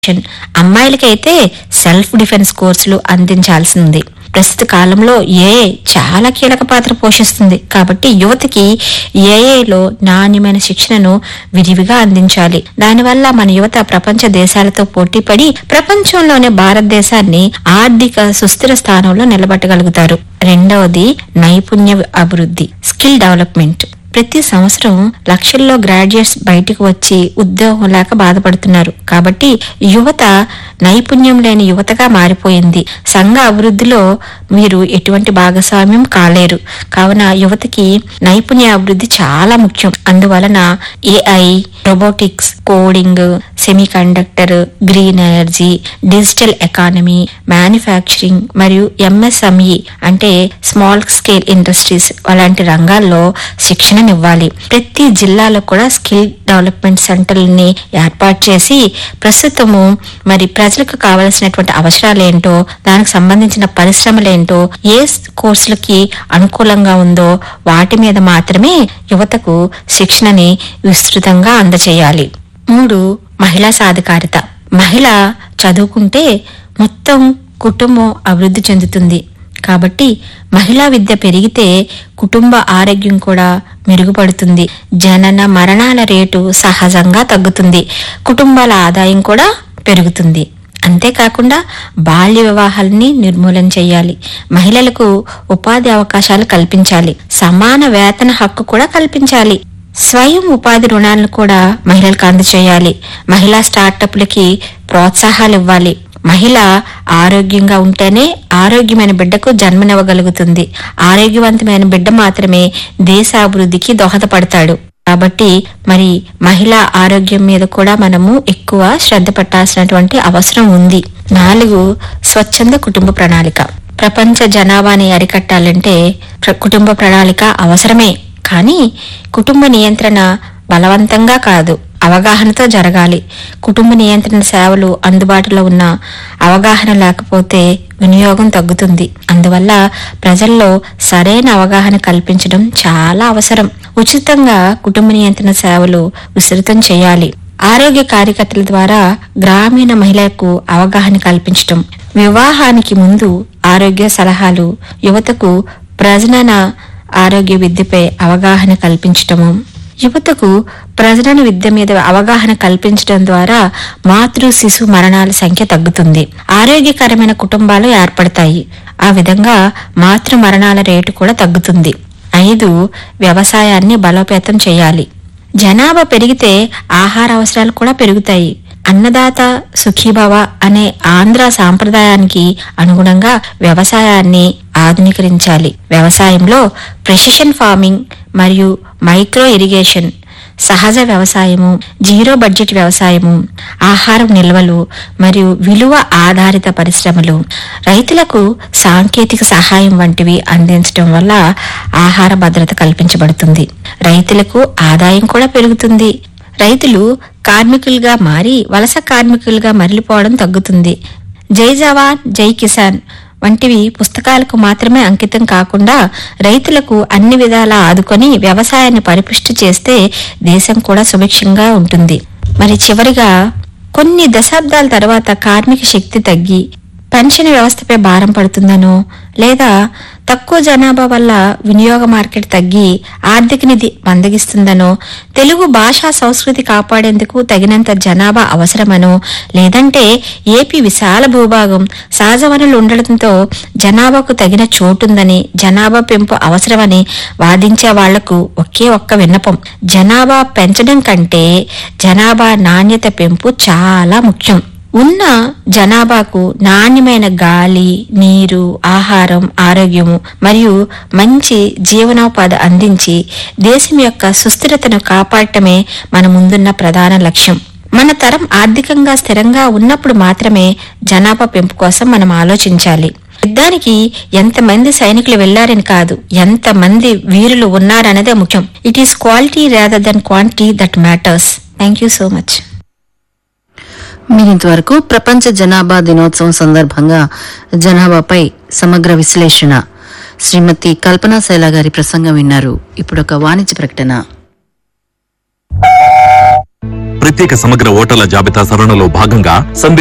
అమ్మాయిలకైతే self defence కోర్సులు అందించాల్సింది. ప్రస్తుత కాలంలో ఏఐ చాలా కీలక పాత్ర పోషిస్తుంది. కాబట్టి యువతకి ఏఐలో నాణ్యమైన శిక్షణను విరివిగా అందించాలి. దానివల్ల మన యువత ప్రపంచ దేశాలతో పోటీపడి ప్రపంచంలోనే భారతదేశాన్ని ఆర్థిక సుస్థిర స్థానంలో నిలబెట్టగలుగుతారు. రెండవది నైపుణ్య అభివృద్ధి, స్కిల్ డెవలప్మెంట్. ప్రతి సంవత్సరం లక్షల్లో గ్రాడ్యుయేట్స్ బయటకు వచ్చి ఉద్యోగం లేక బాధపడుతున్నారు. కాబట్టి యువత నైపుణ్యం లేని యువతగా మారిపోయింది. సంఘ అభివృద్ధిలో వీరు ఎటువంటి భాగస్వామ్యం కాలేరు. కావున యువతకి నైపుణ్య అభివృద్ధి చాలా ముఖ్యం. అందువలన AI, robotics, coding, semi conductor, green energy, digital economy, manufacturing మరియు ఎంఎస్ఎంఈ అంటే స్మాల్ స్కేల్ ఇండస్ట్రీస్ అలాంటి రంగాల్లో శిక్షణనివ్వాలి. ప్రతి జిల్లాలో కూడా స్కిల్ డెవలప్మెంట్ సెంటర్లని ఏర్పాటు చేసి ప్రస్తుతము మరి ప్రజలకు కావలసినటువంటి అవసరాలు ఏంటో, దానికి సంబంధించిన పరిశ్రమలేంటో, ఏ కోర్సులకి అనుకూలంగా ఉందో వాటి మీద మాత్రమే యువతకు శిక్షణని విస్తృతంగా అందచేయాలి. 3. మహిళా సాధికారిత. మహిళ చదువుకుంటే మొత్తం కుటుంబం అభివృద్ధి చెందుతుంది. కాబట్టి మహిళా విద్య పెరిగితే కుటుంబ ఆరోగ్యం కూడా మెరుగుపడుతుంది. జనన మరణాల రేటు సహజంగా తగ్గుతుంది. కుటుంబాల ఆదాయం కూడా పెరుగుతుంది. అంతేకాకుండా బాల్య వివాహాలని నిర్మూలన చేయాలి. మహిళలకు ఉపాధి అవకాశాలు కల్పించాలి. సమాన వేతన హక్కు కూడా కల్పించాలి. స్వయం ఉపాధి రుణాలను కూడా మహిళలకు అందజేయాలి. మహిళా స్టార్టప్లకి ప్రోత్సాహాలు ఇవ్వాలి. మహిళ ఆరోగ్యంగా ఉంటేనే ఆరోగ్యమైన బిడ్డకు జన్మనివ్వగలుగుతుంది. ఆరోగ్యవంతమైన బిడ్డ మాత్రమే దేశ అభివృద్ధికి దోహదపడతాడు. కాబట్టి మరి మహిళా ఆరోగ్యం మీద కూడా మనము ఎక్కువ శ్రద్ధ పెట్టాల్సినటువంటి అవసరం ఉంది. 4. స్వచ్ఛంద కుటుంబ ప్రణాళిక. ప్రపంచ జనాభాని అరికట్టాలంటే కుటుంబ ప్రణాళిక అవసరమే. కానీ కుటుంబ నియంత్రణ బలవంతంగా కాదు, అవగాహనతో జరగాలి. కుటుంబ నియంత్రణ సేవలు అందుబాటులో ఉన్న అవగాహన లేకపోతే వినియోగం తగ్గుతుంది. అందువల్ల ప్రజల్లో సరైన అవగాహన కల్పించడం చాలా అవసరం. ఉచితంగా కుటుంబ నియంత్రణ సేవలు విస్తృతం చేయాలి. ఆరోగ్య కార్యకర్తల ద్వారా గ్రామీణ మహిళలకు అవగాహన కల్పించడం, వివాహానికి ముందు ఆరోగ్య సలహాలు, యువతకు ప్రజనన ఆరోగ్య విద్యపై అవగాహన కల్పించటము. యువతకు ప్రజనన విద్య మీద అవగాహన కల్పించడం ద్వారా మాతృ శిశు మరణాల సంఖ్య తగ్గుతుంది. ఆరోగ్యకరమైన కుటుంబాలు ఏర్పడతాయి. ఆ విధంగా మాతృ మరణాల రేటు కూడా తగ్గుతుంది. 5. వ్యవసాయాన్ని బలోపేతం చేయాలి. జనాభా పెరిగితే ఆహార అవసరాలు కూడా పెరుగుతాయి. అన్నదాత సుఖీభవ అనే ఆంధ్ర సాంప్రదాయానికి అనుగుణంగా వ్యవసాయాన్ని ఆధునీకరించాలి. వ్యవసాయంలో ప్రెసిషన్ ఫార్మింగ్ మరియు మైక్రో ఇరిగేషన్, సహజ వ్యవసాయము, జీరో బడ్జెట్ వ్యవసాయము, ఆహారం నిల్వలు మరియు విలువ ఆధారిత పరిశ్రమలు, రైతులకు సాంకేతిక సహాయం వంటివి అందించడం వల్ల ఆహార భద్రత కల్పించబడుతుంది. రైతులకు ఆదాయం కూడా పెరుగుతుంది. రైతులు కార్మికులుగా మారి వలస కార్మికులుగా మరలిపోవడం తగ్గుతుంది. జై జవాన్ జై కిసాన్ వంటివి పుస్తకాలకు మాత్రమే అంకితం కాకుండా రైతులకు అన్ని విధాలా ఆదుకొని వ్యవసాయాన్ని పరిపుష్టి చేస్తే దేశం కూడా సుభిక్షంగా ఉంటుంది. మరి చివరిగా కొన్ని దశాబ్దాల తర్వాత కార్మిక శక్తి తగ్గి పెన్షన్ వ్యవస్థపై భారం పడుతుందనో లేదా తక్కువ జనాభా వల్ల వినియోగ మార్కెట్ తగ్గి ఆర్థిక నిధి మందగిస్తుందనో, తెలుగు భాషా సంస్కృతి కాపాడేందుకు తగినంత జనాభా అవసరమనో, లేదంటే ఏపీ విశాల భూభాగం సహజ వనరులు ఉండడంతో జనాభాకు తగిన చోటుందని, జనాభా పెంపు అవసరమని వాదించే వాళ్లకు ఒకే ఒక్క విన్నపం: జనాభా పెంచడం కంటే జనాభా నాణ్యత పెంపు చాలా ముఖ్యం. ఉన్న జనాభాకు నాణ్యమైన గాలి, నీరు, ఆహారం, ఆరోగ్యము మరియు మంచి జీవనోపాధి అందించి దేశం యొక్క సుస్థిరతను కాపాడటమే మన ముందున్న ప్రధాన లక్ష్యం. మన తరం ఆర్థికంగా స్థిరంగా ఉన్నప్పుడు మాత్రమే జనాభా పెంపు కోసం మనం ఆలోచించాలి. యుద్ధానికి ఎంతమంది సైనికులు వెళ్లారని కాదు, ఎంతమంది వీరులు ఉన్నారనేదే ముఖ్యం. It is quality rather than quantity that matters. Thank you so much. మీరింతవరకు ప్రపంచ జనాభా దినోత్సవం సందర్భంగా జనాభాపై సమగ్ర విశ్లేషణ శ్రీమతి కల్పనా శైల గారి ప్రసంగం విన్నారు. ఇప్పుడు ఒక వాణిజ్య ప్రకటన. ప్రత్యేక సమగ్ర ఓటర్ల జాబితా సవరణలో భాగంగా సందేశ్